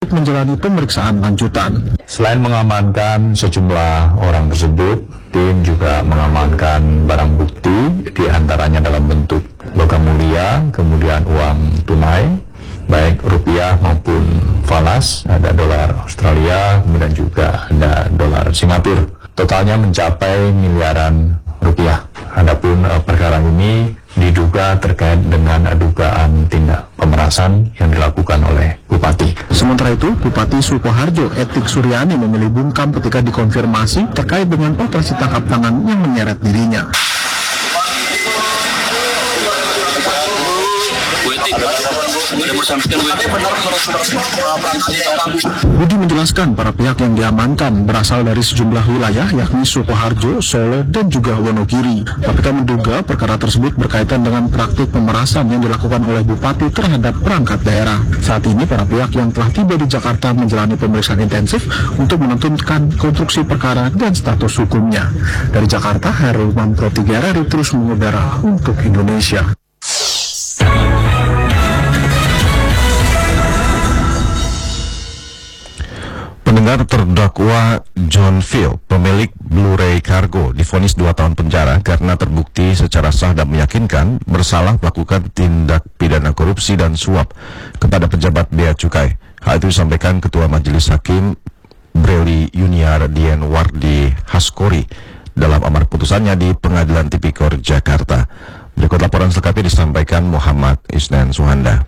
menjalani pemeriksaan lanjutan. Selain mengamankan sejumlah orang tersebut, tim juga mengamankan barang bukti, diantaranya dalam bentuk logam mulia, kemudian uang tunai, baik rupiah maupun falas, ada dolar Australia, kemudian juga ada dolar Singapura. Totalnya mencapai miliaran rupiah. Adapun perkara ini diduga terkait dengan dugaan tindak pemerasan yang dilakukan oleh Bupati. Sementara itu, Bupati Sukoharjo Etik Suryani memilih bungkam ketika dikonfirmasi terkait dengan operasi tangkap tangan yang menyeret dirinya. Budi menjelaskan para pihak yang diamankan berasal dari sejumlah wilayah yakni Sukoharjo, Solo, dan juga Wonogiri. KPK menduga perkara tersebut berkaitan dengan praktik pemerasan yang dilakukan oleh Bupati terhadap perangkat daerah. Saat ini para pihak yang telah tiba di Jakarta menjalani pemeriksaan intensif untuk menentukan konstruksi perkara dan status hukumnya. Dari Jakarta, Hairul Mampro 3 RRI terus mengudara untuk Indonesia. Pendengar, terdakwa John Phil, pemilik Blu-ray Cargo, divonis 2 tahun penjara karena terbukti secara sah dan meyakinkan bersalah melakukan tindak pidana korupsi dan suap kepada pejabat bea cukai. Hal itu disampaikan Ketua Majelis Hakim Breli Yuniar Dien Wardi Haskori dalam amar putusannya di Pengadilan Tipikor Jakarta. Berikut laporan selengkapnya disampaikan Muhammad Isnan Suhanda.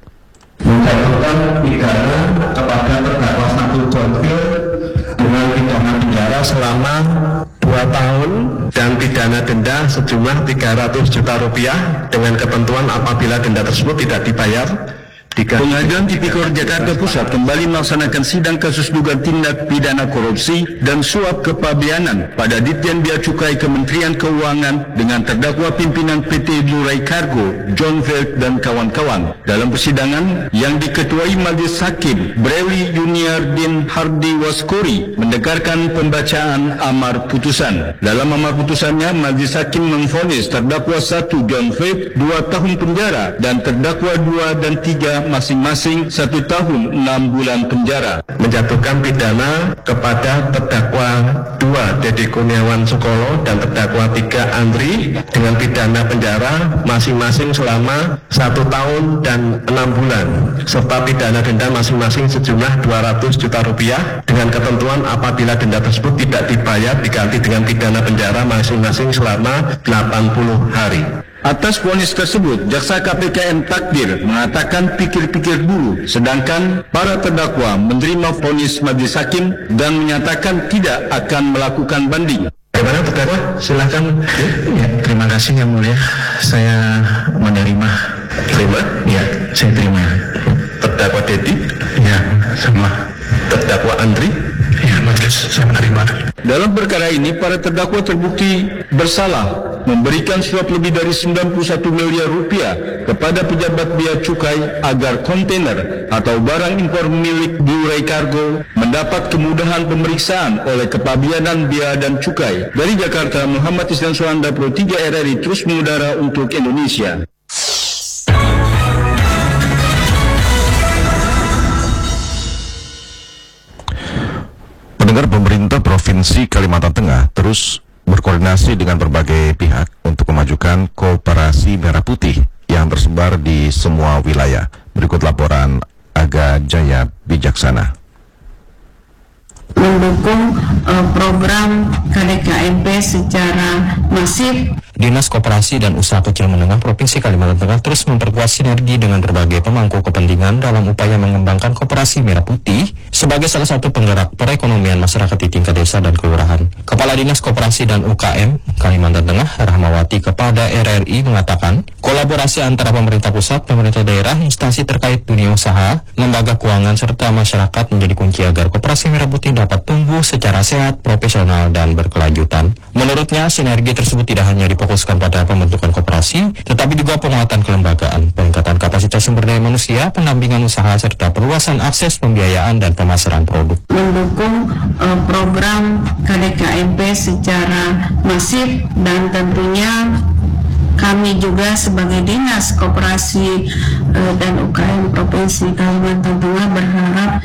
Menjatuhkan pidana kepada terdakwa 1 John Phil dengan pidana penjara selama 2 tahun dan pidana denda sejumlah 300 juta rupiah dengan ketentuan apabila denda tersebut tidak dibayar. Pengadilan Tipikor Jakarta Pusat kembali melaksanakan sidang kasus dugaan tindak pidana korupsi dan suap kepabeanan pada Ditjen Bea Cukai Kementerian Keuangan dengan terdakwa pimpinan PT Blu-ray Cargo, John Phil dan kawan-kawan. Dalam persidangan yang diketuai Majelis Hakim Breli Yuniar Din Hardi Waskuri mendengarkan pembacaan amar putusan. Dalam amar putusannya, Majelis Hakim memvonis terdakwa 1 John Phil 2 tahun penjara dan terdakwa 2 dan 3 masing-masing 1 tahun 6 bulan penjara. Menjatuhkan pidana kepada terdakwa 2 Dedi Kurniawan Sukolo dan terdakwa 3 Andri dengan pidana penjara masing-masing selama 1 tahun dan 6 bulan serta pidana denda masing-masing sejumlah 200 juta rupiah dengan ketentuan apabila denda tersebut tidak dibayar diganti dengan pidana penjara masing-masing selama 80 hari. Atas vonis tersebut, Jaksa KPK Takdir mengatakan pikir-pikir dulu, sedangkan para terdakwa menerima vonis Majelis Hakim dan menyatakan tidak akan melakukan banding. Bagaimana terdakwa? Silakan. Ya, terima kasih Yang Mulia. Saya menerima. Terima? Ya, saya terima. Terdakwa Dedi? Ya, sama. Terdakwa Andri? Ya, Majelis, saya menerima. Dalam perkara ini, para terdakwa terbukti bersalah memberikan suap lebih dari 91 miliar rupiah kepada pejabat bea cukai agar kontainer atau barang impor milik Blu-ray Cargo mendapat kemudahan pemeriksaan oleh Kepabianan Bea dan Cukai. Dari Jakarta, Muhammad Isnan Suhanda, Pro 3 RRI terus mengudara untuk Indonesia. Pendengar, pemerintah Provinsi Kalimantan Tengah terus berkoordinasi dengan berbagai pihak untuk memajukan Koperasi Merah Putih yang tersebar di semua wilayah. Berikut laporan Aga Jaya Bijaksana. Mendukung program KDKMP secara masif. Dinas Koperasi dan Usaha Kecil Menengah Provinsi Kalimantan Tengah terus memperkuat sinergi dengan berbagai pemangku kepentingan dalam upaya mengembangkan Koperasi Merah Putih sebagai salah satu penggerak perekonomian masyarakat di tingkat desa dan kelurahan. Kepala Dinas Koperasi dan UKM Kalimantan Tengah, Rahmawati, kepada RRI mengatakan, kolaborasi antara pemerintah pusat, pemerintah daerah, instansi terkait dunia usaha, lembaga keuangan, serta masyarakat menjadi kunci agar Koperasi Merah Putih dapat tumbuh secara sehat, profesional, dan berkelanjutan. Menurutnya, sinergi tersebut tidak hanya difokuskan pada pembentukan koperasi, tetapi juga penguatan kelembagaan, peningkatan kapasitas sumber daya manusia, pendampingan usaha, serta perluasan akses pembiayaan dan pemasaran produk. Mendukung program KDKMP secara masif dan tentunya kami juga sebagai Dinas Koperasi dan UKM Provinsi Kalimantan Tengah berharap